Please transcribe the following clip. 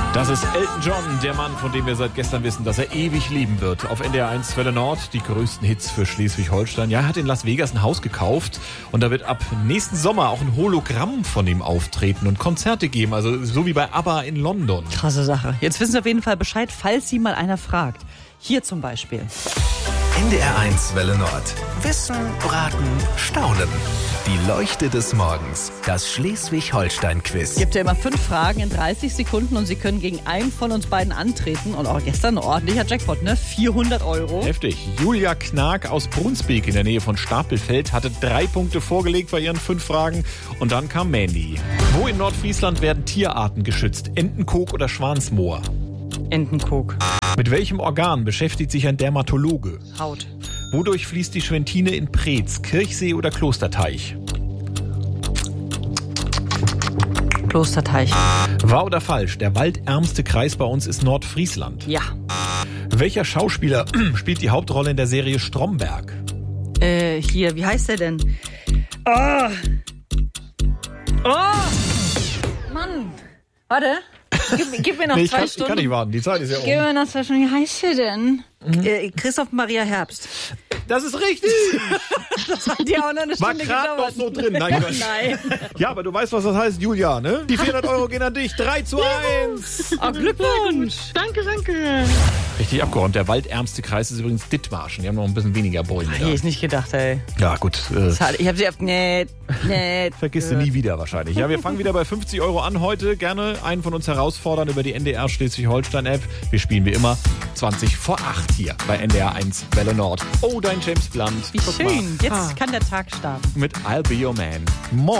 Das ist Elton John, der Mann, von dem wir seit gestern wissen, dass er ewig leben wird. Auf NDR 1 Welle Nord die größten Hits für Schleswig-Holstein. Ja, er hat in Las Vegas ein Haus gekauft und da wird ab nächsten Sommer auch ein Hologramm von ihm auftreten und Konzerte geben, also so wie bei ABBA in London. Krasse Sache. Jetzt wissen Sie auf jeden Fall Bescheid, falls Sie mal einer fragt. Hier zum Beispiel. NDR 1 Welle Nord. Wissen, Raten, Staunen. Die Leuchte des Morgens. Das Schleswig-Holstein-Quiz. Es gibt ja immer 5 Fragen in 30 Sekunden und Sie können gegen einen von uns beiden antreten. Und auch gestern ein ordentlicher Jackpot, ne? 400 €. Heftig. Julia Knag aus Brunsbeek in der Nähe von Stapelfeld hatte 3 Punkte vorgelegt bei ihren 5 Fragen. Und dann kam Mandy. Wo in Nordfriesland werden Tierarten geschützt? Entenkok oder Schwansmoor? Entenkok. Mit welchem Organ beschäftigt sich ein Dermatologe? Haut. Wodurch fließt die Schwentine in Preetz? Kirchsee oder Klosterteich? Klosterteich. Wahr oder falsch? Der waldärmste Kreis bei uns ist Nordfriesland. Ja. Welcher Schauspieler spielt die Hauptrolle in der Serie Stromberg? Hier, wie heißt der denn? Oh! Mann! Warte. Gib mir noch 2 Stunden. Kann nicht warten, die Zeit ist ja Gib um. mir noch 2 Stunden. Wie heißt der denn? Christoph Maria Herbst. Das ist richtig! Das hat ja auch noch eine War Stunde gerade noch gedauert. so drin. Nein. Nein. Ja, aber du weißt, was das heißt, Julia, ne? Die 400 € gehen an dich. 3:1. Oh, Glückwunsch. Danke, danke. Richtig abgeräumt. Der waldärmste Kreis ist übrigens Dithmarschen. Die haben noch ein bisschen weniger Bäume Hätte da. ich nicht gedacht, ey. Ja, gut. Ich habe sie auf... Nee. Vergisst du nie wieder wahrscheinlich. Ja, wir fangen wieder bei 50 € an heute. Gerne einen von uns herausfordern über die NDR Schleswig-Holstein-App. Wir spielen wie immer 20 vor 8 hier bei NDR 1 Welle Nord. Oh, dein James Blunt. Wie schön. Jetzt kann der Tag starten. Mit I'll Be Your Man.